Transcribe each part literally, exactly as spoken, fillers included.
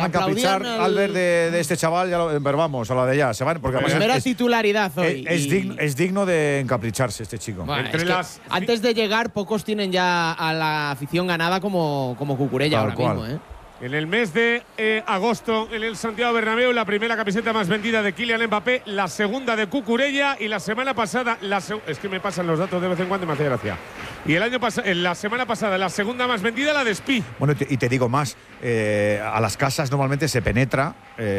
a encaprichar Aplaudían al al- ver de, de este chaval, ya lo, pero vamos, a la de ya. Se van, porque además Primera es, titularidad hoy. es, es y- digno, es digno de encapricharse este chico. Bueno, Entre es que las- antes de llegar, pocos tienen ya a la afición ganada como, como Cucurella Tal ahora cual. mismo, ¿eh? En el mes de eh, agosto, en el Santiago Bernabéu, la primera camiseta más vendida de Kylian Mbappé, la segunda de Cucurella y la semana pasada, la seg- es que me pasan los datos de vez en cuando y me hace gracia. Y el año pasado, la semana pasada, la segunda más vendida, la de Spi. Bueno, y te, y te digo más, eh, a las casas normalmente se penetra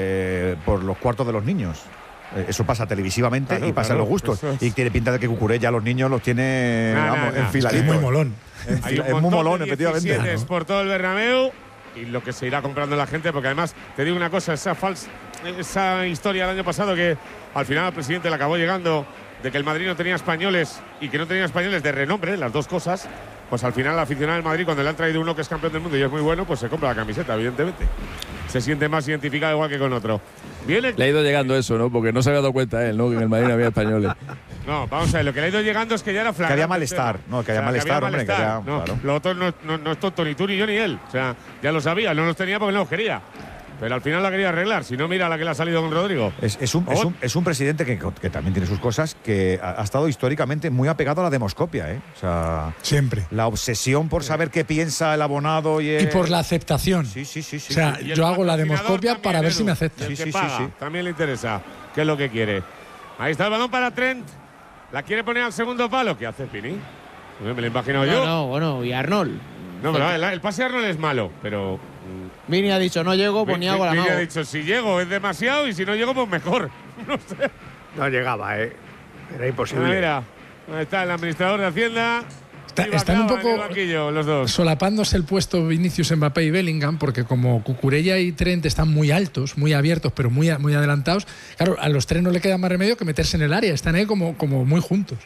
eh, por los cuartos de los niños. Eh, Eso pasa televisivamente Claro, y pasa claro, en los gustos. eso es. Y tiene pinta de que Cucurella a los niños los tiene Nah, vamos, nah, nah. enfiladitos. Es muy molón. En Hay fila- un es muy montón molón, de efectivamente. diecisiete Claro. por todo el Bernabéu y lo que se irá comprando la gente, porque además, te digo una cosa, esa falsa, esa historia del año pasado que al final al presidente le acabó llegando de que el Madrid no tenía españoles y que no tenía españoles de renombre, las dos cosas, pues al final el aficionado del Madrid, cuando le han traído uno que es campeón del mundo y es muy bueno, pues se compra la camiseta, evidentemente. Se siente más identificado igual que con otro. Viene… Le ha ido llegando eso, ¿no? Porque no se había dado cuenta él, ¿no? Que en el Madrid no había españoles. No, vamos a ver, lo que le ha ido llegando es que ya era flagrante. Que había el malestar, tema. no, que había malestar, hombre, que había- No, claro. lo otro no, no- no es tonto ni tú, ni yo, ni él. O sea, ya lo sabía, no los tenía porque no los quería. Pero al final la quería arreglar. Si no, mira la que le ha salido con Rodrigo. Es, es un, es, un, es un presidente que, que también tiene sus cosas, que ha, ha estado históricamente muy apegado a la demoscopia, ¿eh? O sea, Siempre. la obsesión por saber qué piensa el abonado y, Y el- por la aceptación. Sí, sí, sí, sí. O sea, Y el yo hago la patrocinador demoscopia también, para ver Edu. si me Y acepta. el Sí, que sí, sí, paga, sí. también le interesa. ¿Qué es lo que quiere? Ahí está el balón para Trent. La quiere poner al segundo palo. ¿Qué hace Pini? Me lo he imaginado yo. No, no, bueno, y Arnold. No, pero el, el pase a Arnold es malo, pero… Vini ha dicho, no llego, pues ni hago la Vini mago. ha dicho, si llego es demasiado y si no llego, pues mejor. No sé. No llegaba, ¿eh? Era Ah, imposible. mira, ahí está el administrador de Hacienda. Está- y están un Bacaba en el poco banquillo, los dos. solapándose el puesto Vinicius, Mbappé y Bellingham, porque como Cucurella y Trent están muy altos, muy abiertos, pero muy, muy adelantados, claro, a los tres no le queda más remedio que meterse en el área. Están ahí como, como muy juntos.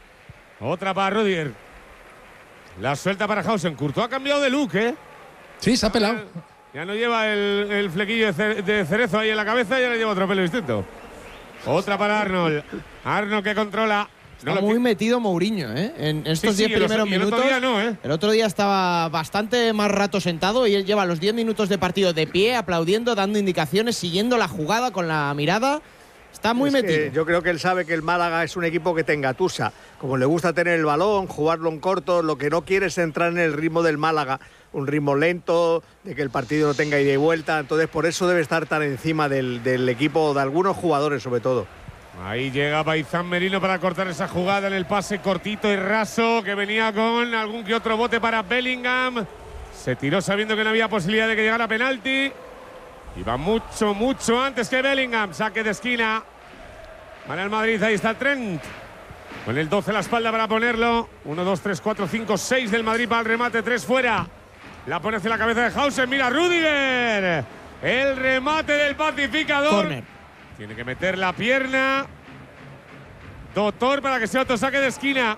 Otra para Rudiger. La suelta para Hausen. Courtois ha cambiado de look, ¿eh? Sí, se ha pelado. Ya no lleva el, el flequillo de, ce- de cerezo ahí en la cabeza, ya le lleva otro pelo distinto. Otra para Arnold. Arnold que controla. No Está lo muy ti- metido Mourinho, ¿eh? En estos sí, diez y el otro- primeros y el otro minutos. día no, ¿eh? El otro día estaba bastante más rato sentado y él lleva los diez minutos de partido de pie, aplaudiendo, dando indicaciones, siguiendo la jugada con la mirada. Está muy Es que metido. yo creo que él sabe que el Málaga es un equipo que te engatusa. Como le gusta tener el balón, jugarlo en corto, lo que no quiere es entrar en el ritmo del Málaga. Un ritmo lento, de que el partido no tenga ida y vuelta. Entonces, por eso debe estar tan encima del, del equipo, de algunos jugadores sobre todo. Ahí llega Baizán Merino para cortar esa jugada en el pase cortito y raso que venía con algún que otro bote para Bellingham. Se tiró sabiendo que no había posibilidad de que llegara penalti. Iba mucho, mucho antes que Bellingham. Saque de esquina para el Madrid. Ahí está Trent. Con el doce a la espalda para ponerlo. uno, dos, tres, cuatro, cinco, seis del Madrid para el remate. tres fuera. La pone hacia la cabeza de Hausen. Mira Rudiger. El remate del pacificador. Corner. Tiene que meter la pierna. Doctor para que sea otro saque de esquina.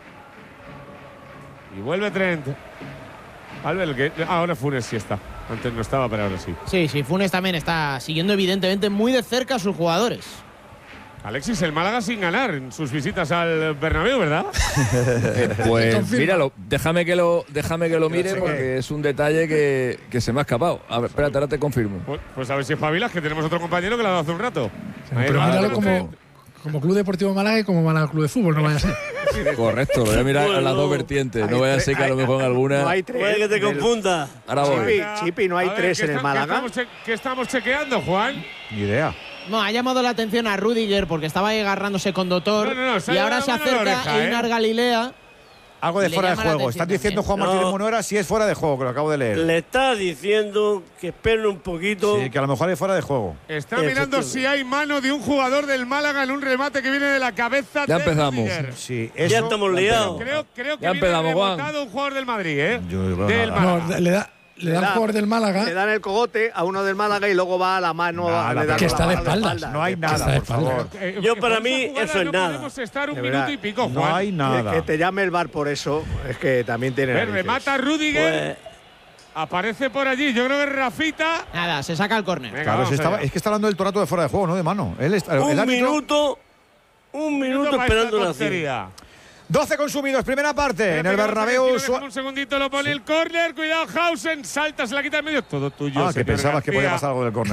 Y vuelve Trent. Albert, que ahora Funes sí está. Antes no estaba, pero ahora sí. Sí, sí, Funes también está siguiendo evidentemente muy de cerca a sus jugadores. Alexis, el Málaga sin ganar en sus visitas al Bernabéu, ¿verdad? Pues Confirma. míralo, déjame que lo, déjame que lo mire porque es un detalle que, que se me ha escapado. A ver, espérate, ahora te confirmo. Pues, pues a ver si espabilas, que tenemos otro compañero que lo ha dado hace un rato. Ahí Pero va, míralo Trent. como, como Club Deportivo Málaga y como Málaga Club de Fútbol, no vaya a ser. Correcto, lo voy a mirar a las dos vertientes. No vaya a ser que a lo mejor en alguna. No hay tres. Puede que te del- confunda. Ahora voy. Chipi, Chipi, no hay A ver, tres ¿qué en el está- Málaga. ¿Qué estamos, che- qué estamos chequeando, Juan? Ni idea. No, ha llamado la atención a Rudiger porque estaba ahí agarrándose con Dotor No, no, no, se ha y llevado ahora la se mano a la acerca oreja, ¿eh? Einar Galilea. Algo de Le fuera de llama la juego. atención Están diciendo también. Juan Martínez No. Munuera si es fuera de juego, que lo acabo de leer. Le está diciendo que esperen un poquito. Sí, que a lo mejor es fuera de juego. Está mirando si hay mano de un jugador del Málaga en un remate que viene de la cabeza Ya de empezamos. Rudiger. Sí, Ya eso- estamos liados. Creo, creo que Ya viene empezamos, Juan. rebotado un jugador del Madrid, ¿eh? Yo no veo del nada. Málaga. No, le da, le da un jugador del Le Málaga dan el cogote a uno del Málaga y luego va a la mano. Nada, le dan que con está la de mano espaldas. No hay Está nada, de por espalda. favor. Eh, Yo eh, para con mí esa jugada eso es no nada. podemos estar un De minuto verdad. y pico, Juan. No hay Que, nada. que te llame el bar por eso, es que también tiene. Ve, narices. remata Rudiger. Pues Aparece por allí. Yo creo que es Rafita. Nada, se saca el córner. Venga, Claro, vamos se estaba- allá. es que está hablando del torato de fuera de juego, no de mano. Él está, el un árbitro- minuto, un minuto para esperando esta la acción. tontería. doce consumidos, primera parte. En Espérate el que va a Bernabéu. tener que Sua- Un segundito lo pone el córner. Cuidado, Hausen. Salta, se la quita en medio. Todo tuyo. Ah, que señor pensabas que podía García. pasar algo del córner.